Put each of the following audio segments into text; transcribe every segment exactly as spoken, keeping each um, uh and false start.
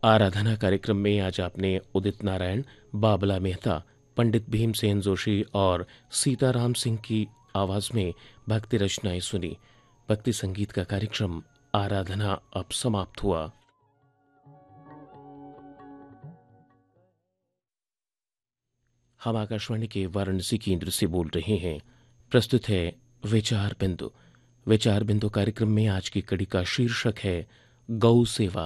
आराधना कार्यक्रम में आज आपने उदित नारायण, बाबला मेहता, पंडित भीमसेन जोशी और सीताराम सिंह की आवाज में भक्ति रचनाएं सुनी। भक्ति संगीत का कार्यक्रम आराधना अब समाप्त हुआ। हम आकाशवाणी के वाराणसी केंद्र से बोल रहे हैं। प्रस्तुत है विचार बिंदु। विचार बिंदु कार्यक्रम में आज की कड़ी का शीर्षक है गौ सेवा।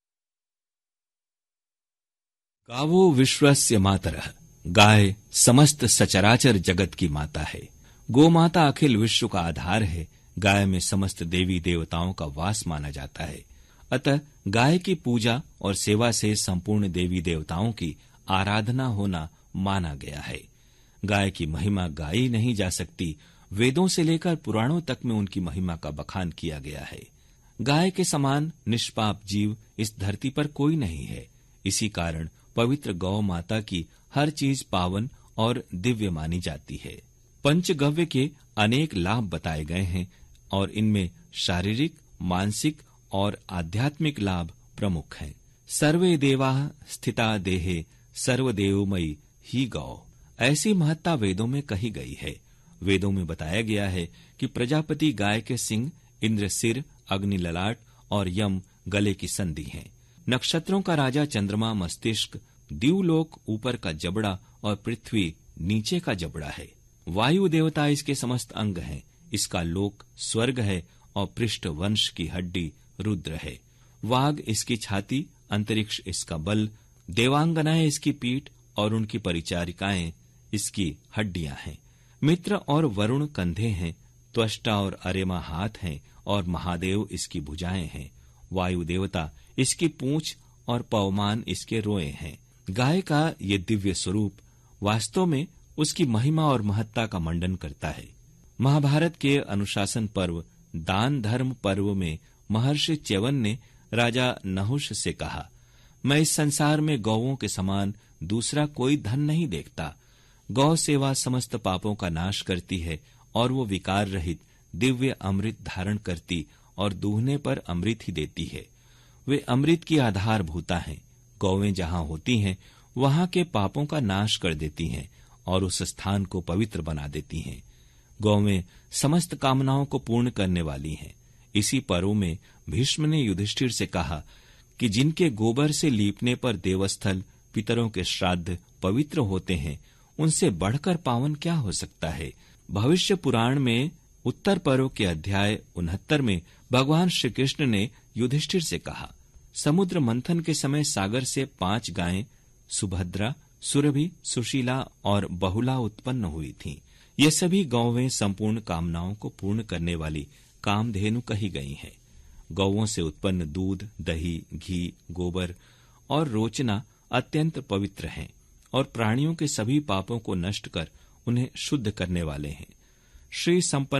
गावो विश्वस्य मातरः, गाय समस्त सचराचर जगत की माता है। गो माता अखिल विश्व का आधार है। गाय में समस्त देवी देवताओं का वास माना जाता है। अतः गाय की पूजा और सेवा से संपूर्ण देवी देवताओं की आराधना होना माना गया है। गाय की महिमा गाई नहीं जा सकती। वेदों से लेकर पुराणों तक में उनकी महिमा का बखान किया गया है। गाय के समान निष्पाप जीव इस धरती पर कोई नहीं है। इसी कारण पवित्र गौ माता की हर चीज पावन और दिव्य मानी जाती है। पंचगव्य के अनेक लाभ बताए गए हैं और इनमें शारीरिक, मानसिक और आध्यात्मिक लाभ प्रमुख हैं। सर्वे देवाः स्थिता देहे सर्वदेवमयी ही गौ, ऐसी महत्ता वेदों में कही गई है। वेदों में बताया गया है कि प्रजापति गाय के सिंग, इंद्र सिर, अग्नि ललाट और यम गले की संधि हैं। नक्षत्रों का राजा चंद्रमा मस्तिष्क, द्यूलोक ऊपर का जबड़ा और पृथ्वी नीचे का जबड़ा है। वायु देवता इसके समस्त अंग हैं। इसका लोक स्वर्ग है और पृष्ठ वंश की हड्डी रुद्र है। वाग इसकी छाती, अंतरिक्ष इसका बल, देवांगनाएं इसकी पीठ और उनकी परिचारिकाएं इसकी हड्डियां हैं। मित्र और वरुण कंधे हैं, त्वष्टा और अरेमा हाथ हैं और महादेव इसकी भुजाएं हैं। वायु देवता इसकी पूंछ और पवमान इसके रोए हैं। गाय का ये दिव्य स्वरूप वास्तव में उसकी महिमा और महत्ता का मंडन करता है। महाभारत के अनुशासन पर्व दान धर्म पर्व में महर्षि च्यवन ने राजा नहुष से कहा, मैं इस संसार में गौओं के समान दूसरा कोई धन नहीं देखता। गौ सेवा समस्त पापों का नाश करती है और वो विकार रहित दिव्य अमृत धारण करती और दूहने पर अमृत ही देती है। वे अमृत की आधारभूता हैं। गौवें जहां होती हैं वहां के पापों का नाश कर देती हैं और उस स्थान को पवित्र बना देती हैं। गौवें समस्त कामनाओं को पूर्ण करने वाली हैं। इसी पर्व में भीष्म ने युधिष्ठिर से कहा कि जिनके गोबर से लीपने पर देवस्थल, पितरों के श्राद्ध पवित्र होते हैं, उनसे बढ़कर पावन क्या हो सकता है। भविष्य पुराण में उत्तर पर्व के अध्याय उनहत्तर में भगवान श्री कृष्ण ने युधिष्ठिर से कहा, समुद्र मंथन के समय सागर से पांच गायें सुभद्रा, सुरभि, सुशीला और बहुला उत्पन्न हुई थीं। ये सभी गौवें संपूर्ण कामनाओं को पूर्ण करने वाली कामधेनु कही गई हैं। गौवों से उत्पन्न दूध, दही, घी, गोबर और रोचना अत्यंत पवित्र हैं और प्राणियों के सभी पापों को नष्ट कर उन्हें शुद्ध करने वाले हैं। श्री संपन्न